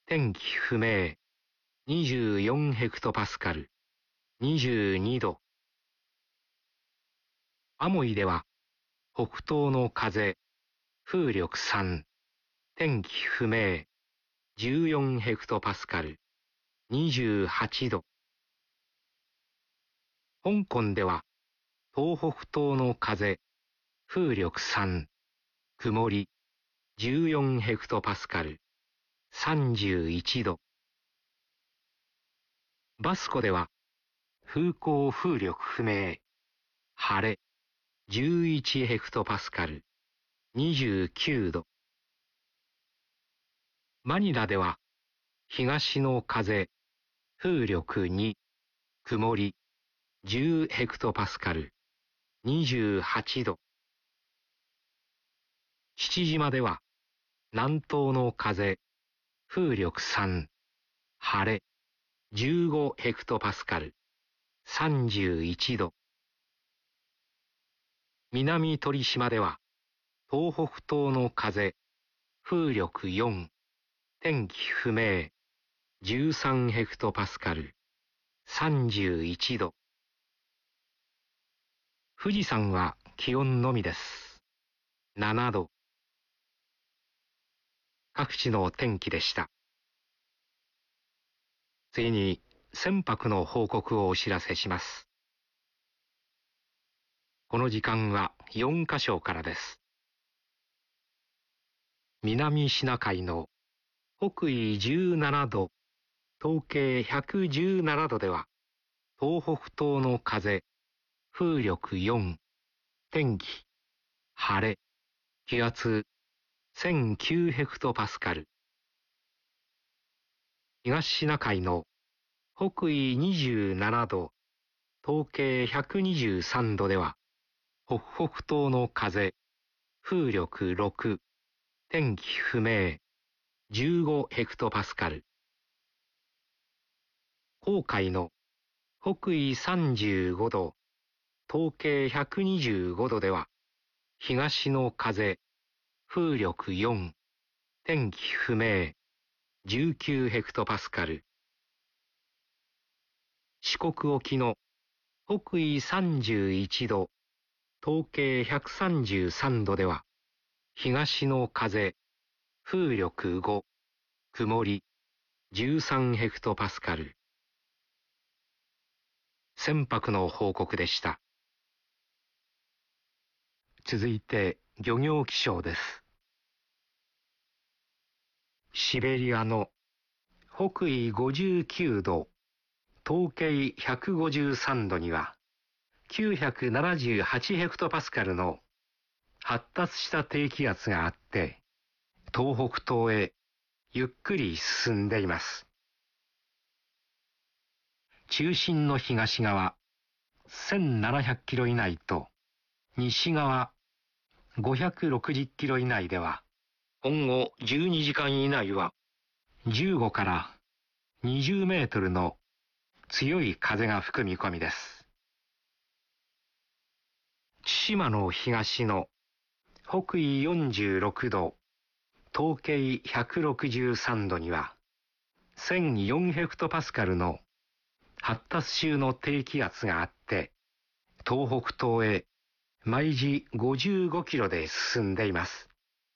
天気不明、24ヘクトパスカル、22度。アモイでは、北東の風、風力3、天気不明、14ヘクトパスカル、28度。香港では、東北東の風、風力3、曇り、14ヘクトパスカル、31度。バスコでは、風向風力不明、晴れ、11ヘクトパスカル、29度。マニラでは、東の風、風力2、曇り、10ヘクトパスカル、28度。父島では、南東の風、風力3、晴れ、15ヘクトパスカル、31度。南鳥島では、東北東の風、風力4、天気不明、13ヘクトパスカル、31度。富士山は気温のみです。7度。各地の天気でした。次に、船舶の報告をお知らせします。この時間は4カ所からです。南シナ海の北緯17度、東経117度では、東北東の風、風力4、天気、晴れ、気圧、1009ヘクトパスカル。東シナ海の北緯27度、東経123度では、北北東の風、風力6、天気不明、15ヘクトパスカル。黄海の北緯35度、東経125度では、東の風、風力4、天気不明、19ヘクトパスカル。四国沖の北緯31度、東経133度では、東の風、風力5、曇り、13ヘクトパスカル。船舶の報告でした。続いて、漁業気象です。シベリアの北緯59度、東経153度には、978ヘクトパスカルの発達した低気圧があって、東北東へゆっくり進んでいます。中心の東側1700キロ以内と西側560キロ以内では、今後12時間以内は15から20メートルの強い風が吹く見込みです。千島の東の北緯46度、東経163度には、1004ヘクトパスカルの発達中の低気圧があって、東北東へ毎時55キロで進んでいます。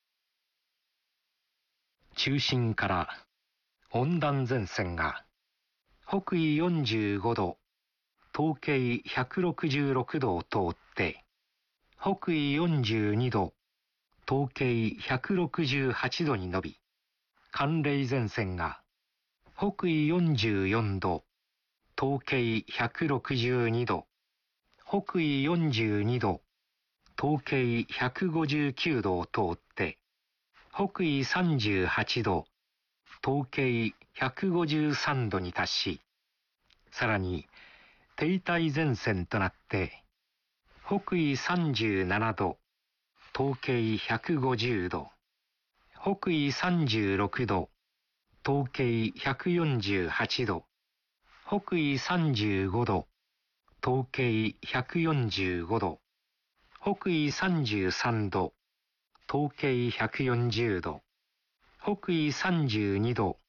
中心から温暖前線が北緯45度、東経166度を通って、北緯42度、東経168度に伸び、寒冷前線が北緯44度、東経162度、北緯42度、東経159度を通って、北緯38度、東経153度に達し、さらに停滞前線となって、北緯37度、東経150度、北緯36度、東経148度、北緯35度、東経145度、北緯33度、東経140度、北緯32度、